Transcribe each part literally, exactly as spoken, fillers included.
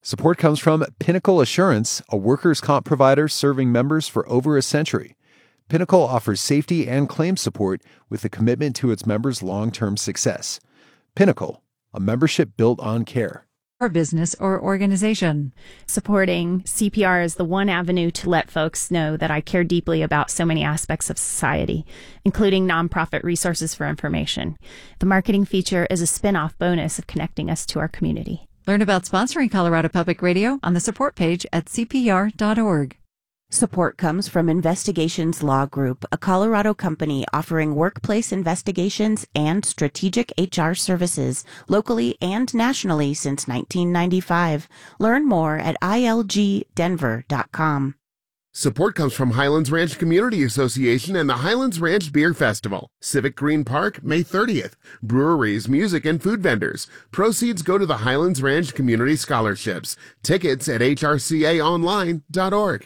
Support comes from Pinnacle Assurance, a workers' comp provider serving members for over a century. Pinnacle offers safety and claim support with a commitment to its members' long-term success. Pinnacle, a membership built on care. Or business or organization. Supporting C P R is the one avenue to let folks know that I care deeply about so many aspects of society, including nonprofit resources for information. The marketing feature is a spin-off bonus of connecting us to our community. Learn about sponsoring Colorado Public Radio on the support page at C P R dot org. Support comes from Investigations Law Group, a Colorado company offering workplace investigations and strategic H R services locally and nationally since nineteen ninety-five. Learn more at I L G denver dot com. Support comes from Highlands Ranch Community Association and the Highlands Ranch Beer Festival. Civic Green Park, May thirtieth. Breweries, music, and food vendors. Proceeds go to the Highlands Ranch Community Scholarships. Tickets at H R C A online dot org.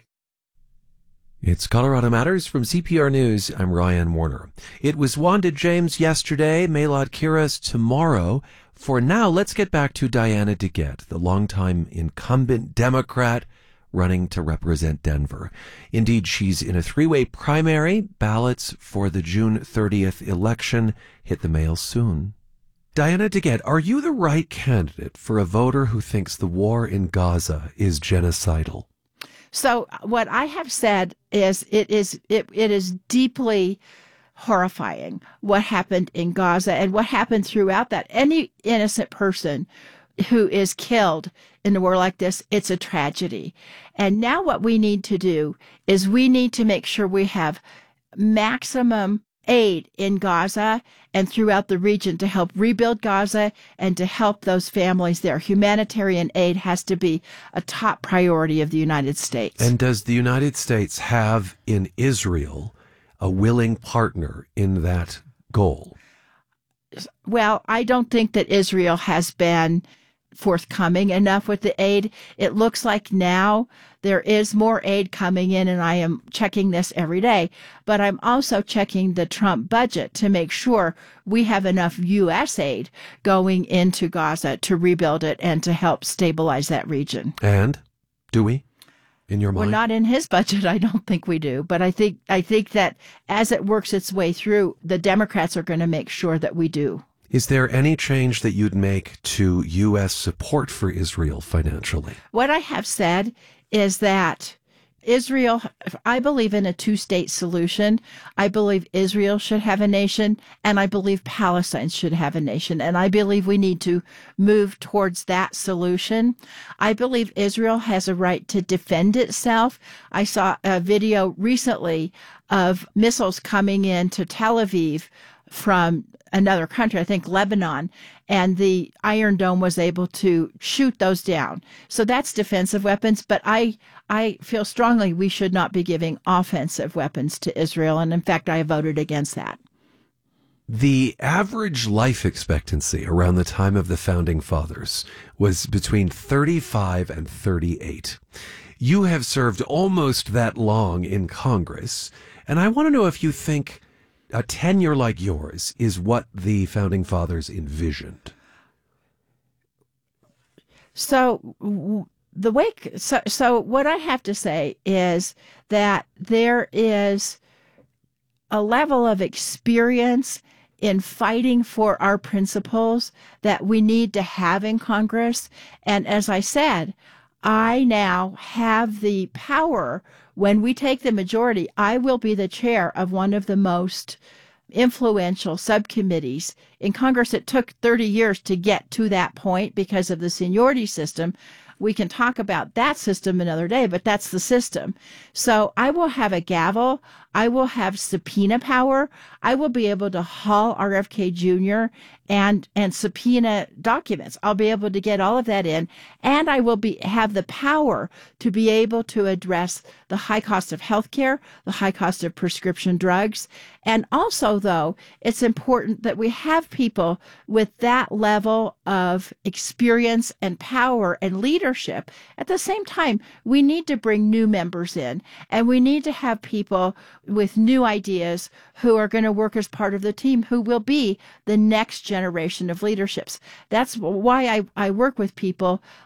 It's Colorado Matters from C P R News. I'm Ryan Warner. It was Wanda James yesterday, Maylad Kiras tomorrow. For now, let's get back to Diana DeGette, the longtime incumbent Democrat running to represent Denver. Indeed, she's in a three-way primary. Ballots for the June thirtieth election hit the mail soon. Diana DeGette, are you the right candidate for a voter who thinks the war in Gaza is genocidal? So what I have said is it is it, it is deeply horrifying what happened in Gaza and what happened throughout that. Any innocent person who is killed in a war like this, it's a tragedy. And now what we need to do is we need to make sure we have maximum aid in Gaza and throughout the region to help rebuild Gaza and to help those families there. Humanitarian aid has to be a top priority of the United States. And does the United States have in Israel a willing partner in that goal? Well, I don't think that Israel has been forthcoming enough with the aid. It looks like now there is more aid coming in, and I am checking this every day, but I'm also checking the Trump budget to make sure we have enough U S aid going into Gaza to rebuild it and to help stabilize that region. And do we, in your mind? Well, not in his budget. I don't think we do, but I think I think that as it works its way through, the Democrats are going to make sure that we do. Is there any change that you'd make to U S support for Israel financially? What I have said is that Israel, I believe in a two-state solution. I believe Israel should have a nation, and I believe Palestine should have a nation. And I believe we need to move towards that solution. I believe Israel has a right to defend itself. I saw a video recently of missiles coming into Tel Aviv from another country, I think Lebanon, and the Iron Dome was able to shoot those down. So that's defensive weapons, but I I feel strongly we should not be giving offensive weapons to Israel, and in fact, I voted against that. The average life expectancy around the time of the Founding Fathers was between thirty-five and thirty-eight. You have served almost that long in Congress, and I want to know if you think a tenure like yours is what the Founding Fathers envisioned. So the way, so, so what I have to say is that there is a level of experience in fighting for our principles that we need to have in Congress. And as I said, I now have the power. When we take the majority, I will be the chair of one of the most influential subcommittees in Congress. It took thirty years to get to that point because of the seniority system. We can talk about that system another day, but that's the system. So I will have a gavel. I will have subpoena power. I will be able to haul R F K Junior and and subpoena documents. I'll be able to get all of that in, and I will be have the power to be able to address the high cost of healthcare, the high cost of prescription drugs. And also, though, it's important that we have people with that level of experience and power and leadership. At the same time, we need to bring new members in, and we need to have people with new ideas who are going to work as part of the team, who will be the next generation of leaderships. That's why I, I work with people